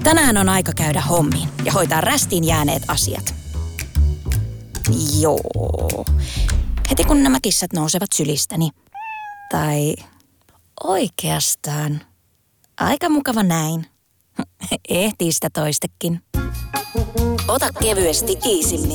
Tänään on aika käydä hommiin ja hoitaa rästiin jääneet asiat. Joo. Heti kun nämä kissat nousevat sylistäni. Tai oikeastaan aika mukava näin. Ehtii sitä toistekin. Ota kevyesti Easy